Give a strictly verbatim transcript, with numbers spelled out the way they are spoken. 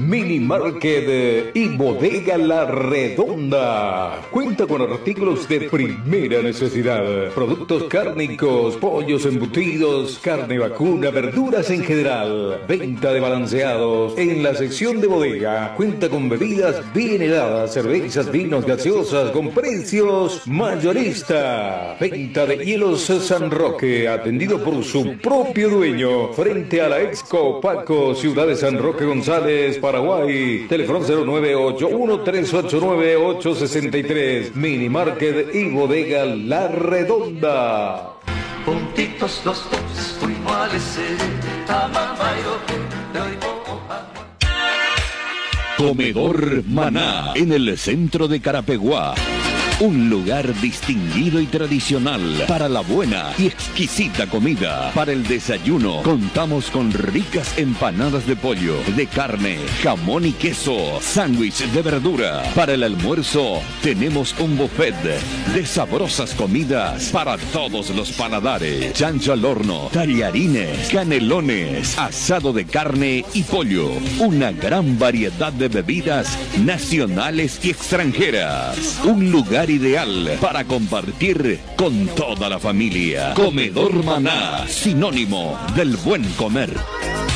Mini Market y Bodega La Redonda. Cuenta con artículos de primera necesidad. Productos cárnicos, pollos embutidos, carne vacuna, verduras en general. Venta de balanceados. En la sección de bodega cuenta con bebidas bien heladas, cervezas, vinos, gaseosas con precios mayorista. Venta de hielos San Roque, atendido por su propio dueño, frente a la Exco Paco, Ciudad de San Roque González, Paraguay. Teléfono cero nueve ocho uno tres ocho nueve ocho seis tres. Mini Market y Bodega La Redonda. Juntitos los dos fuimos al ese a Mamayo. Comedor Maná, en el centro de Carapeguá. Un lugar distinguido y tradicional para la buena y exquisita comida. Para el desayuno contamos con ricas empanadas de pollo, de carne, jamón y queso, sándwich de verdura. Para el almuerzo tenemos un buffet de sabrosas comidas para todos los paladares. Chancho al horno, tallarines, canelones, asado de carne y pollo. Una gran variedad de bebidas nacionales y extranjeras. Un lugar ideal para compartir con toda la familia. Comedor Maná, sinónimo del buen comer.